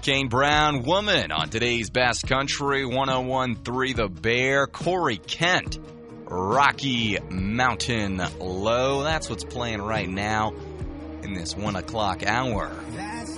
Kane Brown, Woman on today's Best Country, 101.3 The Bear. Corey Kent, Rocky Mountain Low. That's what's playing right now in this 1 o'clock hour.